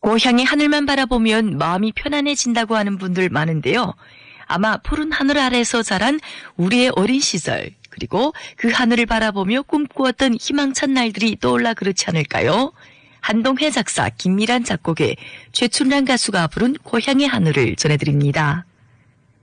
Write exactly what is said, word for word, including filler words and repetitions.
고향의 하늘만 바라보면 마음이 편안해진다고 하는 분들 많은데요. 아마 푸른 하늘 아래서 자란 우리의 어린 시절, 그리고 그 하늘을 바라보며 꿈꾸었던 희망찬 날들이 떠올라 그렇지 않을까요? 한동혜 작사, 김미란 작곡의 최춘란 가수가 부른 고향의 하늘을 전해드립니다.